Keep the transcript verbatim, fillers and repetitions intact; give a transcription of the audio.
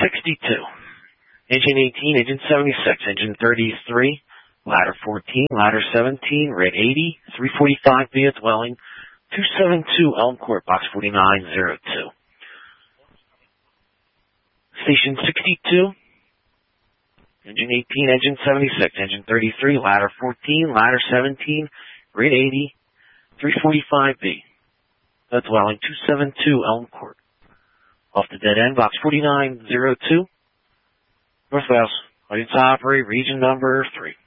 sixty-two. Engine eighteen, engine seventy-six, engine thirty-three, ladder fourteen, ladder seventeen, red eighty, three forty-five B at dwelling, two seventy-two Elm Court, box forty-nine oh two. Station sixty-two, engine eighteen, engine seventy-six, engine thirty-three, ladder fourteen, ladder seventeen, red eighty, three forty-five B. At dwelling, two seventy-two Elm Court. Off the dead end, box forty-nine oh two. Northwest, audience operate, region number three.